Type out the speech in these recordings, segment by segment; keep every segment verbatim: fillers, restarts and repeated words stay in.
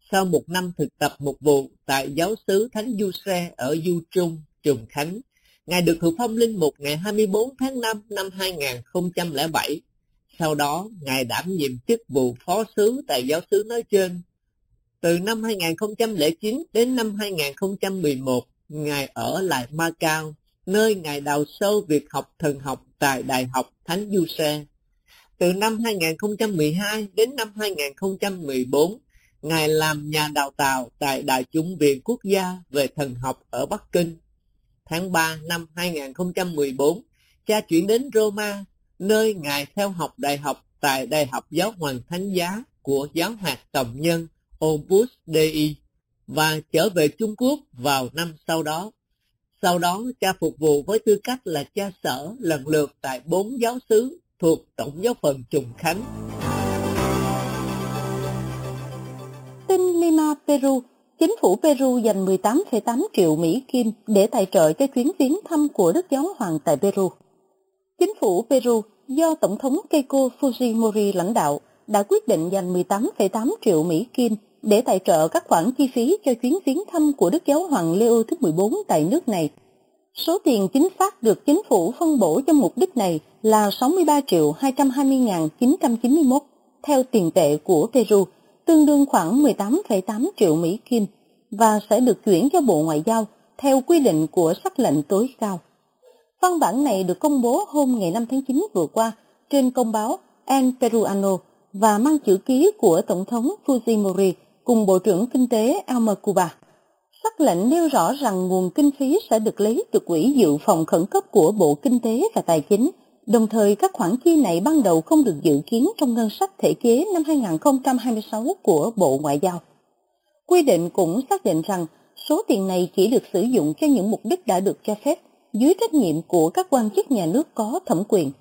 sau một năm thực tập mục vụ tại giáo xứ Thánh Giuse ở Du Trung, Trùng Khánh, Ngài được thụ phong linh mục ngày hai mươi tư tháng năm năm hai nghìn không trăm lẻ bảy. Sau đó, Ngài đảm nhiệm chức vụ phó xứ tại giáo xứ nói trên. Từ năm hai nghìn không trăm lẻ chín đến năm hai nghìn không trăm mười một, Ngài ở lại Macau, nơi Ngài đào sâu việc học thần học tại Đại học Thánh Giuse. Từ năm hai nghìn không trăm mười hai đến năm hai nghìn không trăm mười bốn, Ngài làm nhà đào tạo tại Đại chủng viện quốc gia về thần học ở Bắc Kinh. Tháng ba năm hai nghìn không trăm mười bốn, Cha chuyển đến Roma, nơi Ngài theo học đại học tại Đại học Giáo hoàng Thánh giá của Giáo hoàng Tổng nhân Opus Dei và trở về Trung Quốc vào năm sau đó. Sau đó, Cha phục vụ với tư cách là cha sở lần lượt tại bốn giáo xứ thuộc Tổng giáo phận Trùng Khánh. Tin Lima, Peru. Chính phủ Peru dành mười tám phẩy tám triệu Mỹ Kim để tài trợ cho chuyến viếng thăm của Đức Giáo hoàng tại Peru. Chính phủ Peru do Tổng thống Keiko Fujimori lãnh đạo đã quyết định dành mười tám phẩy tám triệu Mỹ Kim để tài trợ các khoản chi phí cho chuyến viếng thăm của Đức Giáo hoàng Leo thứ mười bốn tại nước này. Số tiền chính xác được chính phủ phân bổ cho mục đích này là sáu mươi ba triệu hai trăm hai mươi nghìn chín trăm chín mươi mốt theo tiền tệ của Peru, tương đương khoảng mười tám phẩy tám triệu Mỹ Kim, và sẽ được chuyển cho Bộ Ngoại giao theo quy định của sắc lệnh tối cao. Văn bản này được công bố hôm ngày năm tháng chín vừa qua trên công báo El Peruano và mang chữ ký của Tổng thống Fujimori cùng Bộ trưởng Kinh tế Elmer Cuba. Sắc lệnh nêu rõ rằng nguồn kinh phí sẽ được lấy từ quỹ dự phòng khẩn cấp của Bộ Kinh tế và Tài chính. Đồng thời, các khoản chi này ban đầu không được dự kiến trong ngân sách thể chế năm hai nghìn không trăm hai mươi sáu của Bộ Ngoại giao. Quy định cũng xác định rằng số tiền này chỉ được sử dụng cho những mục đích đã được cho phép dưới trách nhiệm của các quan chức nhà nước có thẩm quyền.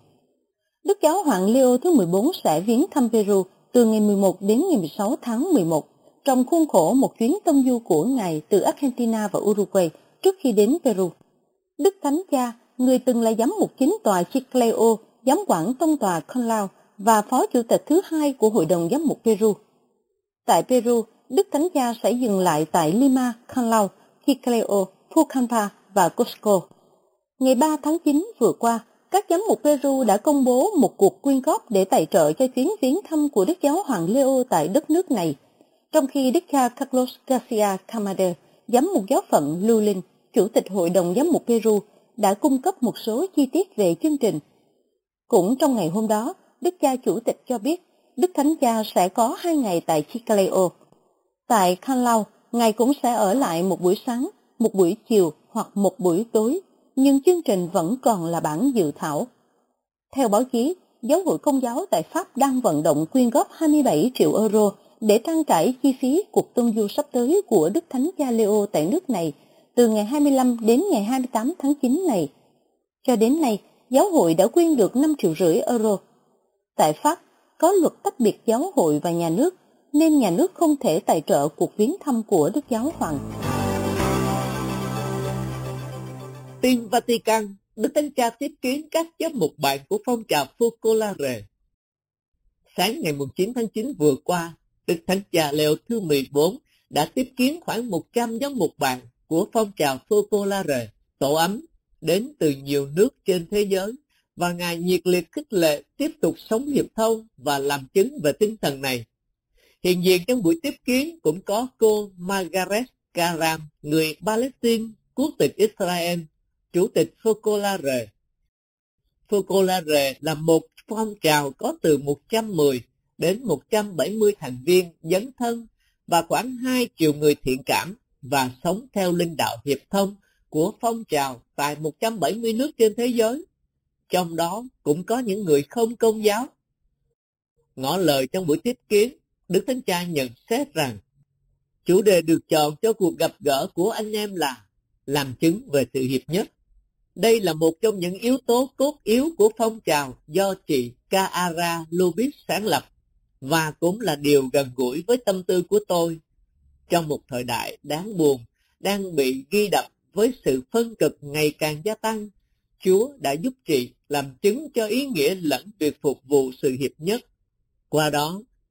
Đức Giáo hoàng Leo thứ mười bốn sẽ viếng thăm Peru từ ngày mười một đến ngày mười sáu tháng mười một trong khuôn khổ một chuyến tông du của Ngài từ Argentina và Uruguay trước khi đến Peru. Đức Thánh Cha, người từng là giám mục chính tòa Chiclayo, giám quản tông tòa Conlao và phó chủ tịch thứ hai của Hội đồng Giám mục Peru. Tại Peru, Đức Thánh Cha sẽ dừng lại tại Lima, Conlao, Chiclayo, Pucallpa và Cusco. Ngày ba tháng chín vừa qua, các giám mục Peru đã công bố một cuộc quyên góp để tài trợ cho chuyến viếng thăm của Đức Giáo hoàng Leo tại đất nước này, trong khi Đức cha Carlos Garcia Camade, giám mục giáo phận Lulin, chủ tịch Hội đồng Giám mục Peru, đã cung cấp một số chi tiết về chương trình. Cũng trong ngày hôm đó, Đức cha chủ tịch cho biết Đức Thánh Cha sẽ có hai ngày tại Chiclayo. Tại Conlao, Ngài cũng sẽ ở lại một buổi sáng, một buổi chiều hoặc một buổi tối, nhưng chương trình vẫn còn là bản dự thảo. Theo báo chí, Giáo hội Công giáo tại Pháp đang vận động quyên góp hai mươi bảy triệu euro để trang trải chi phí cuộc tông du sắp tới của Đức Thánh Cha Leo tại nước này từ ngày hai mươi lăm đến ngày hai mươi tám tháng chín này. Cho đến nay, giáo hội đã quyên được năm triệu rưỡi euro. Tại Pháp, có luật tách biệt giáo hội và nhà nước, nên nhà nước không thể tài trợ cuộc viếng thăm của Đức Giáo hoàng. Tin Vatican, Đức Thánh Cha tiếp kiến các giám mục bạn của phong trào Focolare. Sáng ngày chín tháng chín vừa qua, Đức Thánh Cha Leo thứ mười bốn đã tiếp kiến khoảng một trăm giám mục bạn của phong trào Focolare, tổ ấm, đến từ nhiều nước trên thế giới, và Ngài nhiệt liệt khích lệ tiếp tục sống hiệp thông và làm chứng về tinh thần này. Hiện diện trong buổi tiếp kiến cũng có cô Margaret Karam, người Palestine, quốc tịch Israel, chủ tịch Focolare. Focolare là một phong trào có từ một trăm mười đến một trăm bảy mươi thành viên dấn thân và khoảng hai triệu người thiện cảm và sống theo linh đạo hiệp thông của phong trào tại một trăm bảy mươi nước trên thế giới. Trong đó cũng có những người không công giáo. Ngỏ lời trong buổi tiếp kiến, Đức Thánh Cha nhận xét rằng chủ đề được chọn cho cuộc gặp gỡ của anh em là làm chứng về sự hiệp nhất. Đây là một trong những yếu tố cốt yếu của phong trào do chị Kaara Lubis sáng lập, và cũng là điều gần gũi với tâm tư của tôi. Trong một thời đại đáng buồn, đang bị ghi đập với sự phân cực ngày càng gia tăng, Chúa đã giúp chị làm chứng cho ý nghĩa lẫn việc phục vụ sự hiệp nhất. Qua đó,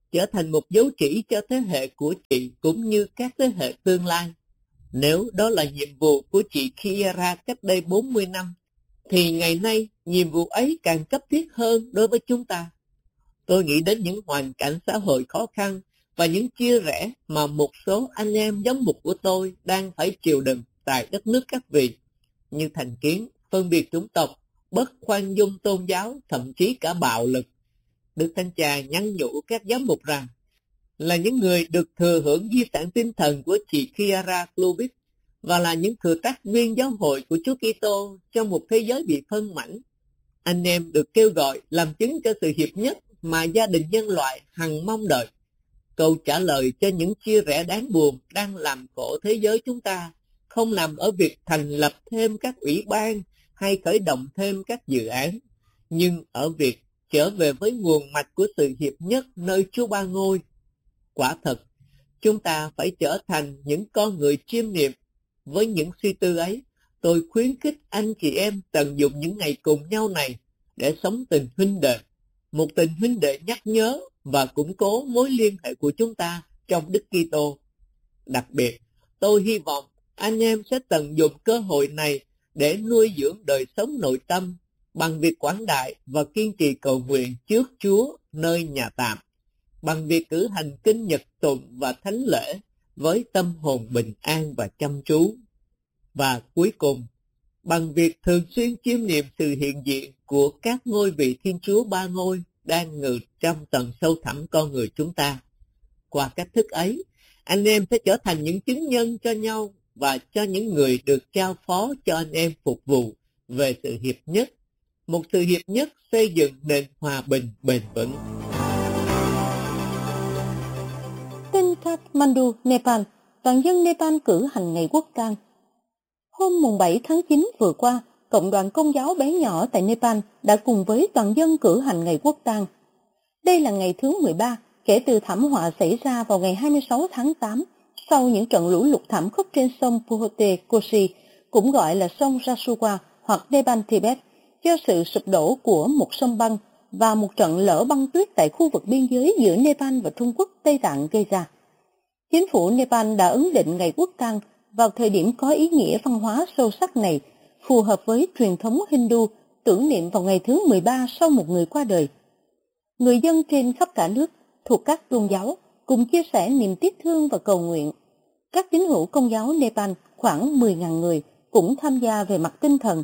trở thành một dấu chỉ cho thế hệ của chị cũng như các thế hệ tương lai. Nếu đó là nhiệm vụ của chị Kiara cách đây bốn mươi năm, thì ngày nay nhiệm vụ ấy càng cấp thiết hơn đối với chúng ta. Tôi nghĩ đến những hoàn cảnh xã hội khó khăn và những chia rẽ mà một số anh em giám mục của tôi đang phải chịu đựng tại đất nước các vị, như thành kiến, phân biệt chủng tộc, bất khoan dung tôn giáo, thậm chí cả bạo lực. Đức Thánh Cha nhắn nhủ các giám mục rằng, là những người được thừa hưởng di sản tinh thần của chị Kiara Klubik và là những thừa tác viên giáo hội của Chúa Kitô trong một thế giới bị phân mảnh. Anh em được kêu gọi làm chứng cho sự hiệp nhất mà gia đình nhân loại hằng mong đợi. Câu trả lời cho những chia rẽ đáng buồn đang làm khổ thế giới chúng ta không nằm ở việc thành lập thêm các ủy ban hay khởi động thêm các dự án, nhưng ở việc trở về với nguồn mạch của sự hiệp nhất nơi Chúa Ba Ngôi. Quả thật, chúng ta phải trở thành những con người chiêm niệm. Với những suy tư ấy, tôi khuyến khích anh chị em tận dụng những ngày cùng nhau này để sống tình huynh đệ, một tình huynh đệ nhắc nhớ và củng cố mối liên hệ của chúng ta trong Đức Kitô. Đặc biệt, tôi hy vọng anh em sẽ tận dụng cơ hội này để nuôi dưỡng đời sống nội tâm bằng việc quảng đại và kiên trì cầu nguyện trước Chúa nơi nhà tạm, bằng việc cử hành kinh nhật tụng và thánh lễ với tâm hồn bình an và chăm chú. Và cuối cùng, bằng việc thường xuyên chiêm niệm sự hiện diện của các ngôi vị Thiên Chúa Ba Ngôi đang ngự trong tầng sâu thẳm con người chúng ta. Qua cách thức ấy, anh em sẽ trở thành những chứng nhân cho nhau và cho những người được trao phó cho anh em phục vụ về sự hiệp nhất, một sự hiệp nhất xây dựng nền hòa bình bền vững. Tin Kathmandu, Nepal, toàn dân Nepal cử hành ngày quốc tang. Hôm mùng bảy tháng chín vừa qua, Cộng đoàn Công giáo bé nhỏ tại Nepal đã cùng với toàn dân cử hành ngày quốc tang. Đây là ngày thứ mười ba kể từ thảm họa xảy ra vào ngày hai mươi sáu tháng tám sau những trận lũ lụt thảm khốc trên sông Puhote Koshi, cũng gọi là sông Rasuwa hoặc Nepal Tibet, do sự sụp đổ của một sông băng và một trận lở băng tuyết tại khu vực biên giới giữa Nepal và Trung Quốc Tây Tạng gây ra. Chính phủ Nepal đã ấn định ngày quốc tang vào thời điểm có ý nghĩa văn hóa sâu sắc này, phù hợp với truyền thống Hindu tưởng niệm vào ngày thứ mười ba sau một người qua đời. Người dân trên khắp cả nước thuộc các tôn giáo cùng chia sẻ niềm tiếc thương và cầu nguyện. Các tín hữu Công giáo Nepal khoảng mười nghìn người cũng tham gia về mặt tinh thần.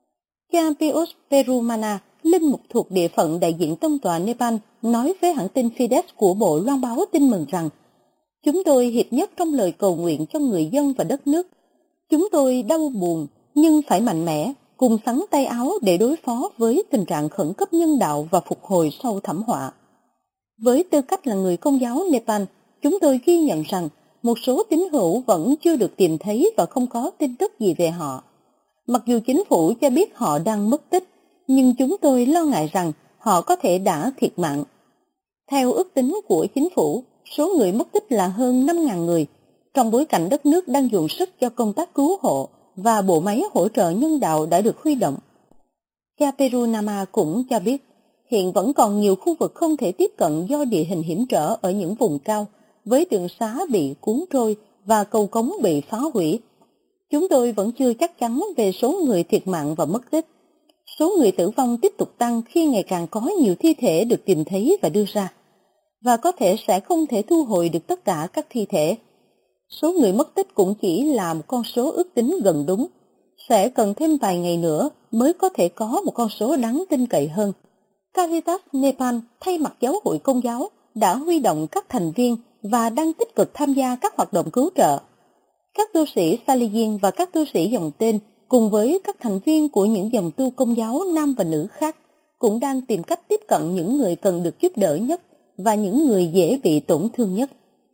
Cha Pius Perumana, linh mục thuộc địa phận đại diện tông tọa Nepal, nói với hãng tin Fides của Bộ Loan báo tin mừng rằng: "Chúng tôi hiệp nhất trong lời cầu nguyện cho người dân và đất nước. Chúng tôi đau buồn nhưng phải mạnh mẽ, cùng sắn tay áo để đối phó với tình trạng khẩn cấp nhân đạo và phục hồi sau thảm họa." Với tư cách là người Công giáo Nepal, chúng tôi ghi nhận rằng một số tín hữu vẫn chưa được tìm thấy và không có tin tức gì về họ. Mặc dù chính phủ cho biết họ đang mất tích, nhưng chúng tôi lo ngại rằng họ có thể đã thiệt mạng. Theo ước tính của chính phủ, số người mất tích là hơn năm nghìn người, trong bối cảnh đất nước đang dồn sức cho công tác cứu hộ và bộ máy hỗ trợ nhân đạo đã được huy động. Cha Perunama cũng cho biết, hiện vẫn còn nhiều khu vực không thể tiếp cận do địa hình hiểm trở ở những vùng cao, với đường xá bị cuốn trôi và cầu cống bị phá hủy. Chúng tôi vẫn chưa chắc chắn về số người thiệt mạng và mất tích. Số người tử vong tiếp tục tăng khi ngày càng có nhiều thi thể được tìm thấy và đưa ra, và có thể sẽ không thể thu hồi được tất cả các thi thể. Số người mất tích cũng chỉ là một con số ước tính gần đúng. Sẽ cần thêm vài ngày nữa mới có thể có một con số đáng tin cậy hơn. Caritas Nepal thay mặt giáo hội Công giáo đã huy động các thành viên và đang tích cực tham gia các hoạt động cứu trợ. Các tu sĩ Saliyin và các tu sĩ dòng tên cùng với các thành viên của những dòng tu Công giáo nam và nữ khác cũng đang tìm cách tiếp cận những người cần được giúp đỡ nhất và những người dễ bị tổn thương nhất.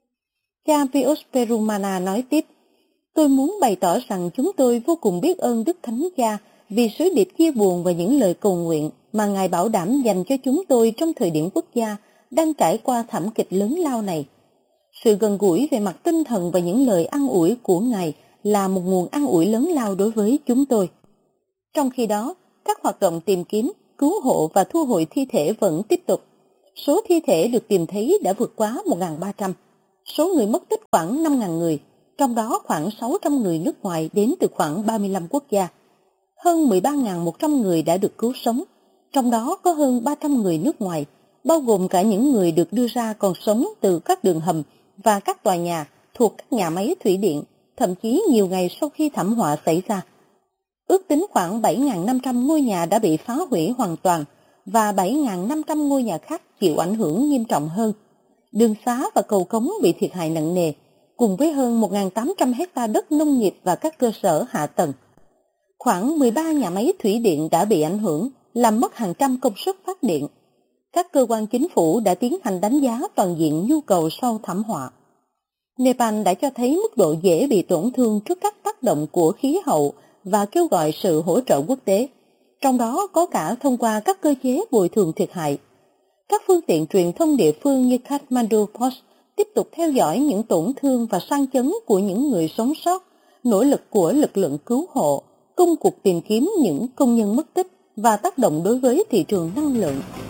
Cha Pius Perumana nói tiếp: "Tôi muốn bày tỏ rằng chúng tôi vô cùng biết ơn Đức Thánh Cha vì sứ điệp chia buồn và những lời cầu nguyện mà Ngài bảo đảm dành cho chúng tôi trong thời điểm quốc gia đang trải qua thảm kịch lớn lao này. Sự gần gũi về mặt tinh thần và những lời an ủi của Ngài là một nguồn an ủi lớn lao đối với chúng tôi." Trong khi đó, các hoạt động tìm kiếm, cứu hộ và thu hồi thi thể vẫn tiếp tục. Số thi thể được tìm thấy đã vượt quá một nghìn ba trăm. Số người mất tích khoảng năm nghìn người, trong đó khoảng sáu trăm người nước ngoài đến từ khoảng ba mươi lăm quốc gia. Hơn mười ba nghìn một trăm người đã được cứu sống, trong đó có hơn ba trăm người nước ngoài, bao gồm cả những người được đưa ra còn sống từ các đường hầm và các tòa nhà thuộc các nhà máy thủy điện, thậm chí nhiều ngày sau khi thảm họa xảy ra. Ước tính khoảng bảy nghìn năm trăm ngôi nhà đã bị phá hủy hoàn toàn và bảy nghìn năm trăm ngôi nhà khác chịu ảnh hưởng nghiêm trọng hơn. Đường xá và cầu cống bị thiệt hại nặng nề, cùng với hơn một nghìn tám trăm hecta đất nông nghiệp và các cơ sở hạ tầng. Khoảng mười ba nhà máy thủy điện đã bị ảnh hưởng, làm mất hàng trăm công suất phát điện. Các cơ quan chính phủ đã tiến hành đánh giá toàn diện nhu cầu sau thảm họa. Nepal đã cho thấy mức độ dễ bị tổn thương trước các tác động của khí hậu và kêu gọi sự hỗ trợ quốc tế, trong đó có cả thông qua các cơ chế bồi thường thiệt hại. Các phương tiện truyền thông địa phương như Kathmandu Post tiếp tục theo dõi những tổn thương và sang chấn của những người sống sót, nỗ lực của lực lượng cứu hộ, công cuộc tìm kiếm những công nhân mất tích và tác động đối với thị trường năng lượng.